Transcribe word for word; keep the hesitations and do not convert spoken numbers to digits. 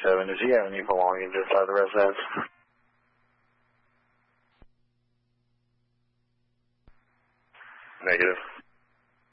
seven. Does he have any belongings inside the residence? Negative.